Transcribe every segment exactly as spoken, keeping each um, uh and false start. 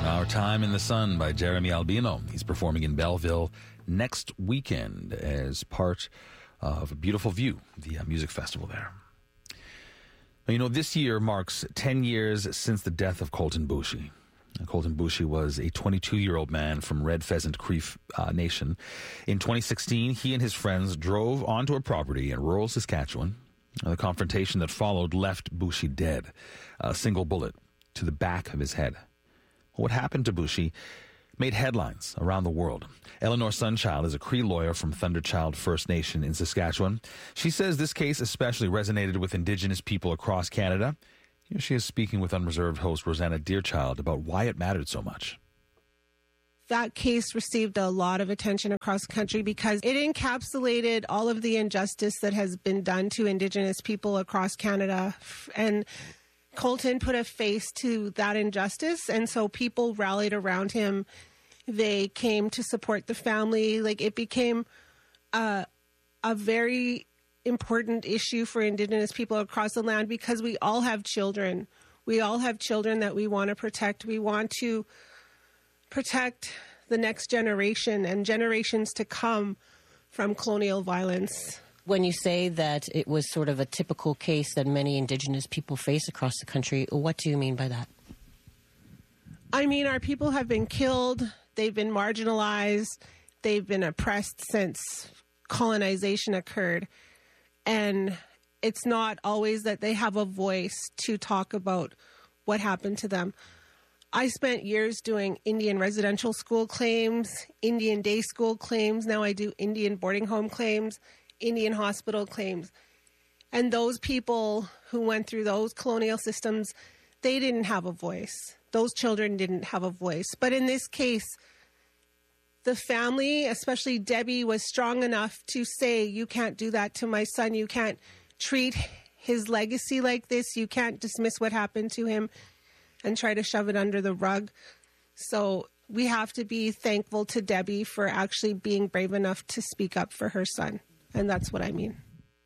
Our Time in the Sun by Jeremy Albino. He's performing in Belleville next weekend as part of A Beautiful View, the uh, music festival there. You know, this year marks ten years since the death of Colten Boushie. Colten Boushie was a twenty-two-year-old man from Red Pheasant Cree uh, Nation. In twenty sixteen, he and his friends drove onto a property in rural Saskatchewan. The confrontation that followed left Boushie dead, a single bullet to the back of his head. What happened to Boushie made headlines around the world. Eleanor Sunchild is a Cree lawyer from Thunderchild First Nation in Saskatchewan. She says this case especially resonated with Indigenous people across Canada. Here she is speaking with Unreserved host Rosanna Deerchild about why it mattered so much. That case received a lot of attention across the country because it encapsulated all of the injustice that has been done to Indigenous people across Canada. And Colten put a face to that injustice, and so people rallied around him. They came to support the family. Like, it became a, a very important issue for Indigenous people across the land because we all have children. We all have children that we want to protect. We want to protect the next generation and generations to come from colonial violence. When you say that it was sort of a typical case that many Indigenous people face across the country, what do you mean by that? I mean, our people have been killed. They've been marginalized. They've been oppressed since colonization occurred. And it's not always that they have a voice to talk about what happened to them. I spent years doing Indian residential school claims, Indian day school claims. Now I do Indian boarding home claims, Indian hospital claims. And those people who went through those colonial systems, they didn't have a voice. Those children didn't have a voice. But in this case, the family, especially Debbie, was strong enough to say, you can't do that to my son. You can't treat his legacy like this. You can't dismiss what happened to him and try to shove it under the rug. So we have to be thankful to Debbie for actually being brave enough to speak up for her son. And that's what I mean.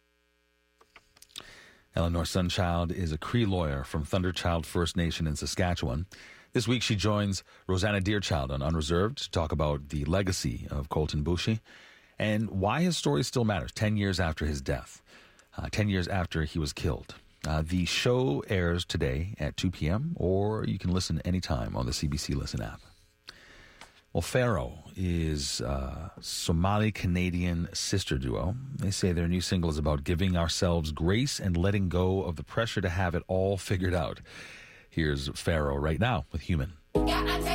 Eleanor Sunchild is a Cree lawyer from Thunderchild First Nation in Saskatchewan. This week she joins Rosanna Deerchild on Unreserved to talk about the legacy of Colten Boushie and why his story still matters ten years after his death, uh, ten years after he was killed. Uh, the show airs today at two p.m. or you can listen anytime on the C B C Listen app. Well, Pharaoh is a Somali-Canadian sister duo. They say their new single is about giving ourselves grace and letting go of the pressure to have it all figured out. Here's Pharaoh right now with Human. Yeah,